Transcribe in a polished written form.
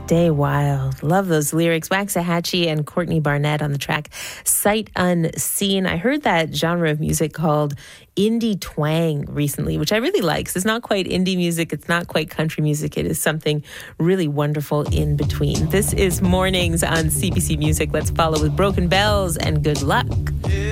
Stay Wild. Love those lyrics. Waxahachie and Courtney Barnett on the track Sight Unseen. I heard that genre of music called indie twang recently, which I really like. It's not quite indie music. It's not quite country music. It is something really wonderful in between. This is Mornings on CBC Music. Let's follow with Broken Bells and Good Luck.